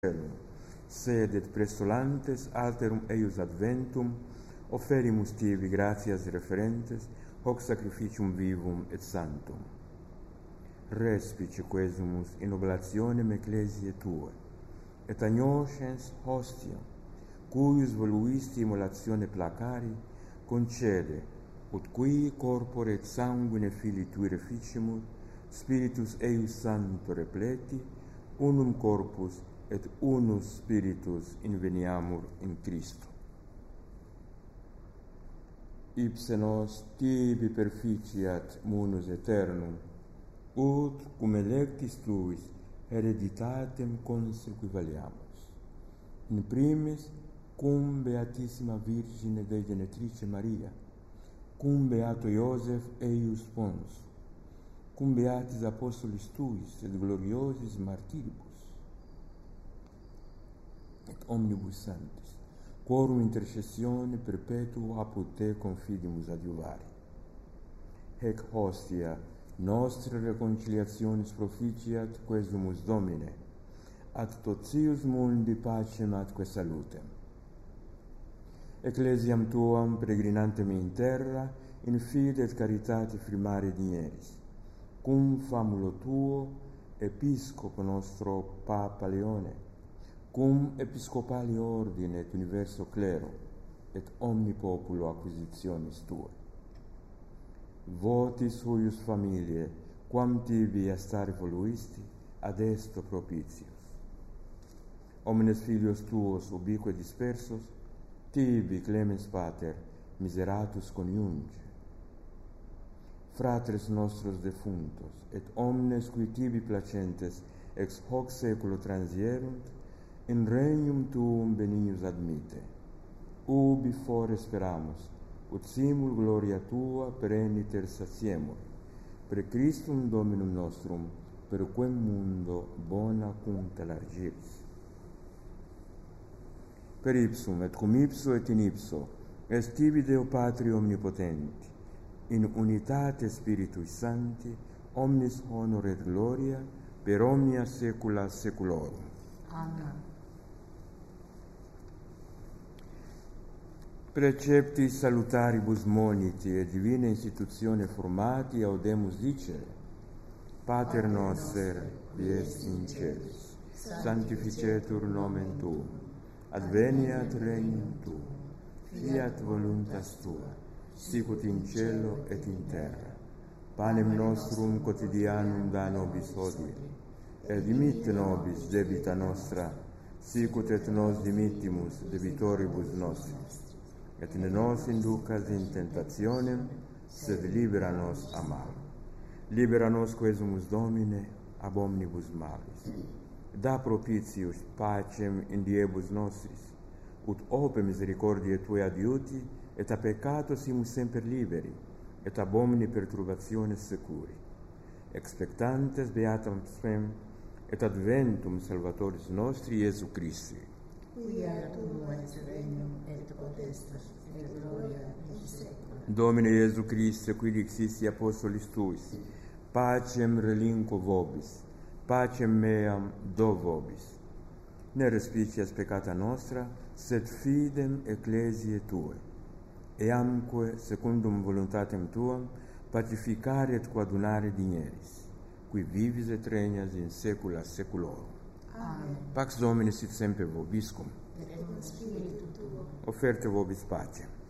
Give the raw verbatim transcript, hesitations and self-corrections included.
sed et prestolantes alterum eius adventum, offerimus tibi gratias referentes, hoc sacrificium vivum et sanctum. Respice quesumus in oblationem ecclesiae Tuae, et agnoscens hostiam, cuius voluisti immolatione placari, concede, ut qui corpore et sanguine Filii Tui reficimur, Spiritus eius Sancto repleti, unum corpus et unus Spiritus inveniamur in Christo. Ipse nos tibi perficiat munus aeternum, ut cum electis Tuis hereditatem consequivaliamus. In primis, cum Beatissima Virgine Dei Genetrice Maria, cum Beato Iosef eius Pons, cum Beatis Apostolis Tuis et gloriosis martiribus, et omnibus sanctis, quorum intercessione perpetua apud Te confidimus adiuvari. Hec hostia nostra reconciliationis proficiat quesumus Domine, ad totius mundi pacem atque salutem. Ecclesiam Tuam peregrinantem in terra, in fide et caritate firmare digneris, cum famulo Tuo, Episcopo nostro Papa Leone, cum episcopali ordine et universo clero, et omni populo acquisitionis Tuae. Votis huius familiae, quam tibi a stare voluisti, ad esto propitius. Omnes filios Tuos ubique dispersos, tibi clemens Pater, miseratus coniunge. Fratres nostros defunctos, et omnes qui tibi placentes ex hoc saeculo transierunt, in regnum Tuum benignus admite. Ubi fore speramus, ut simul gloria Tua pereniter satiemur, per Christum Dominum nostrum, per quem mundo bona cunta largiris. Per ipsum et cum ipso et in ipso, est tibi Deo Patri omnipotenti, in unitate Spiritui Sancti, omnis honor et gloria, per omnia saecula saeculorum. Amen. Precepti salutaribus moniti et divina institutione formati audemus dicere: Pater noster, qui est in celis, sanctificetur nomen Tuum, adveniat regnum Tuum, fiat voluntas Tua, sicut in cielo et in terra. Panem nostrum quotidianum da nobis hodie, et dimitte nobis debita nostra, sicut et nos dimittimus debitoribus nostris. Et ne nos inducas in tentationem, sed libera nos a malo. Libera nos quesumus Domine ab omnibus malis. Da propitius pacem in diebus nostris, ut ope misericordiae Tuae adiuti, et a peccato simus semper liberi, et ab omni perturbationes securi. Expectantes beatam spem, et adventum Salvatoris nostri Iesu Christi. Quia tuum est regnum et potestas et gloria in saecula. Domine Iesu Christe, qui dixisti apostolis Tuis, pacem relinquo vobis, pacem meam do vobis. Ne respicias peccata nostra, sed fidem ecclesiae Tuae, eamque secundum voluntatem Tuam pacificare et coadunare digneris, qui vivis et regnas in saecula saeculorum. Amen. Pax Domini sit semper vobiscum. Et cum spiritu tuo. Offerte vobis pacem.